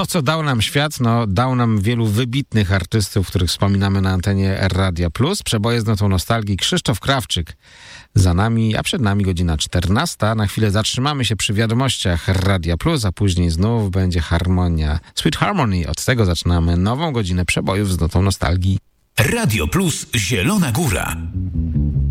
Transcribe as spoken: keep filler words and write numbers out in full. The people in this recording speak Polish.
To, co dał nam świat, no dał nam wielu wybitnych artystów, których wspominamy na antenie Radia Plus. Przeboje z notą nostalgii. Krzysztof Krawczyk za nami, a przed nami godzina czternasta. Na chwilę zatrzymamy się przy wiadomościach Radia Plus, a później znów będzie harmonia. Sweet Harmony. Od tego zaczynamy nową godzinę przebojów z notą nostalgii. Radio Plus Zielona Góra.